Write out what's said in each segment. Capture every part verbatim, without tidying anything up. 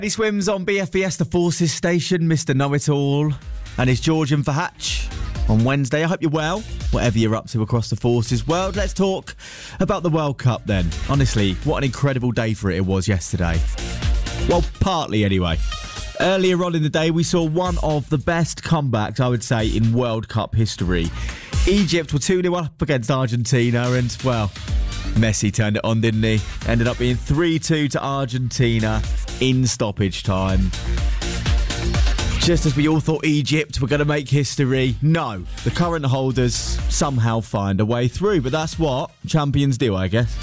He swims on B F B S, the Forces Station, Mister Know-It-All, and his Georgian for Hatch on Wednesday. I hope you're well, whatever you're up to across the Forces world. Let's talk about the World Cup then. Honestly, what an incredible day for it it was yesterday. Well, partly anyway. Earlier on in the day, we saw one of the best comebacks, I would say, in World Cup history. Egypt were two nil up against Argentina and, well, Messi turned it on, didn't he? Ended up being three two to Argentina in stoppage time. Just as we all thought Egypt were going to make history, no. The current holders somehow find a way through, but that's what champions do, I guess.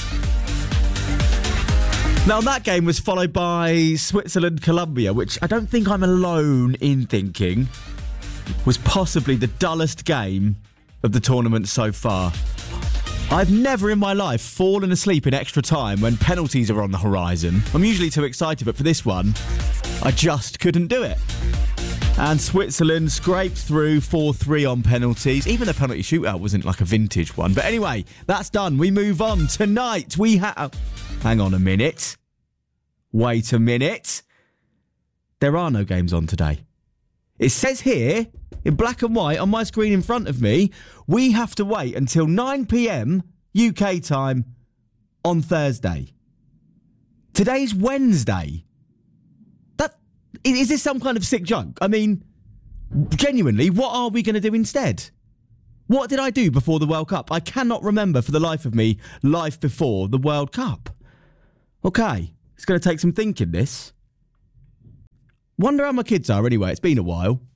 Now, that game was followed by Switzerland-Colombia, which I don't think I'm alone in thinking was possibly the dullest game of the tournament so far. I've never in my life fallen asleep in extra time when penalties are on the horizon. I'm usually too excited, but for this one, I just couldn't do it. And Switzerland scraped through four three on penalties. Even the penalty shootout wasn't like a vintage one. But anyway, that's done. We move on. Tonight, we have... Hang on a minute. Wait a minute. There are no games on today. It says here, in black and white, on my screen in front of me, we have to wait until nine p.m. U K time on Thursday. Today's Wednesday. That is this some kind of sick joke? I mean, genuinely, what are we going to do instead? What did I do before the World Cup? I cannot remember for the life of me life before the World Cup. Okay, it's going to take some thinking, this. Wonder how my kids are anyway. It's been a while.